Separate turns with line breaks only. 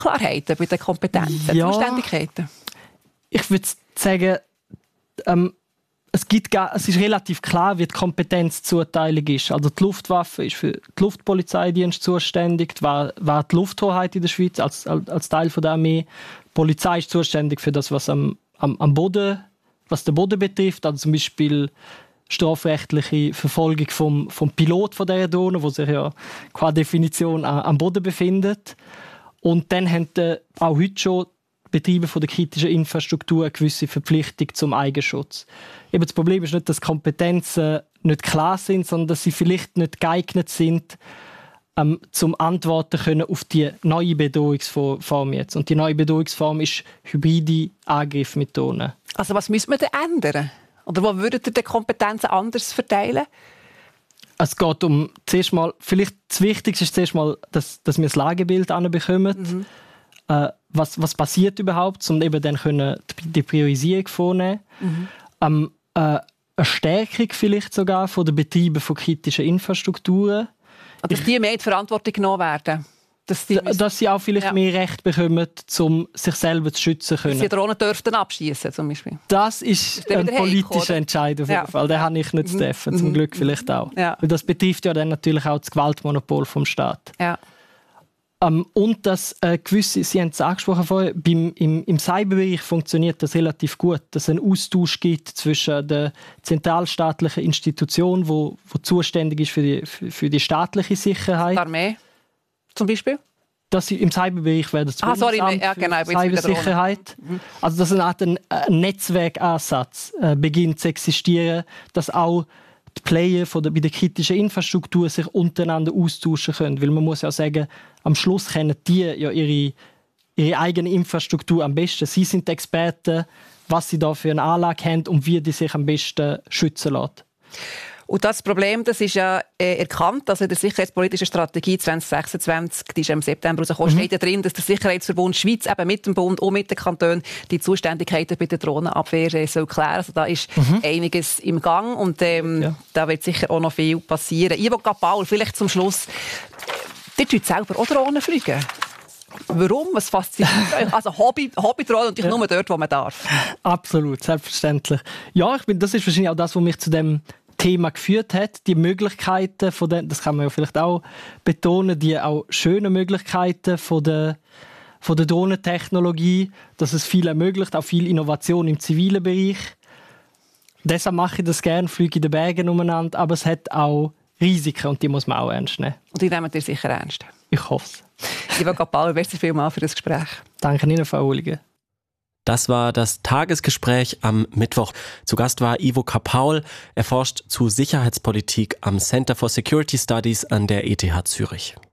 Unklarheiten bei den Kompetenzen, Zuständigkeiten?
Ich würde sagen, es ist relativ klar, wie die Kompetenzzuteilung ist. Also die Luftwaffe ist für den Luftpolizeidienst zuständig, war die Lufthoheit in der Schweiz als Teil von der Armee. Die Polizei ist zuständig für das, was am Boden, was den Boden betrifft, also zum Beispiel strafrechtliche Verfolgung vom Pilot von dieser Drohne, wo sich ja qua Definition am Boden befindet. Und dann haben auch heute schon Betriebe von der kritischen Infrastruktur eine gewisse Verpflichtung zum Eigenschutz. Eben das Problem ist nicht, dass Kompetenzen nicht klar sind, sondern dass sie vielleicht nicht geeignet sind, zum Antworten können auf die neue Bedrohungsform jetzt. Und die neue Bedrohungsform ist hybride Angriffe mit Drohnen.
Also was müssen wir denn ändern? Oder wo würdet ihr die Kompetenzen anders verteilen?
Es geht zuerst mal, vielleicht das Wichtigste ist zuerst mal, dass wir das Lagebild anbekommen. Was passiert überhaupt, um eben dann die Priorisierung vornehmen. Eine Stärkung vielleicht sogar von den Betrieben von kritischen Infrastrukturen.
Dass die mehr in die Verantwortung genommen werden.
Dass sie auch vielleicht mehr Recht bekommen, um sich selber zu schützen können.
Dass sie Drohnen dürften abschießen, zum Beispiel.
Das ist ein politischer Entscheid auf jeden Fall. Den habe ich nicht zu treffen, zum Glück vielleicht auch. Ja. Weil das betrifft ja dann natürlich auch das Gewaltmonopol vom Staat. Ja. Und dass gewisse, Sie haben es angesprochen vorher, im Cyberbereich funktioniert das relativ gut, dass es einen Austausch gibt zwischen der zentralstaatlichen Institution, wo zuständig ist für die staatliche Sicherheit.
Die Armee zum Beispiel?
Im Cyberbereich wäre das Bundesamt für Cybersicherheit. Also dass eine Art ein Netzwerkansatz beginnt zu existieren, dass auch die Player bei der kritischen Infrastruktur sich untereinander austauschen können. Weil man muss ja sagen, am Schluss kennen die ja ihre eigene Infrastruktur am besten. Sie sind die Experten, was sie da für eine Anlage haben und wie die sich am besten schützen lassen.
Und das Problem, das ist ja erkannt, also in der sicherheitspolitischen Strategie 2026, die ist im September rausgekommen, steht ja drin, dass der Sicherheitsverbund Schweiz eben mit dem Bund und mit den Kantonen die Zuständigkeiten bei der Drohnenabwehr soll klären. Also da ist einiges im Gang und da wird sicher auch noch viel passieren. Ivo Cappaul, vielleicht zum Schluss, ihr tut selber auch Drohnen fliegen. Warum? Was fasziniert euch? Also Hobbydrohnen und nur dort, wo man darf.
Absolut, selbstverständlich. Ja, das ist wahrscheinlich auch das, was mich zu dem Thema geführt hat, die Möglichkeiten von den, das kann man ja vielleicht auch betonen, die auch schönen Möglichkeiten von der Drohnentechnologie, dass es viel ermöglicht, auch viel Innovation im zivilen Bereich. Deshalb mache ich das gerne, fliege in den Bergen umeinander, aber es hat auch Risiken und die muss man auch ernst nehmen.
Und die nehmen ihr sicher ernst?
Ich hoffe es.
Ivo Cappaul, merci vielmals für das Gespräch.
Danke Ihnen, Frau Uhliger.
Das war das Tagesgespräch am Mittwoch. Zu Gast war Ivo Cappaul. Er forscht zu Sicherheitspolitik am Center for Security Studies an der ETH Zürich.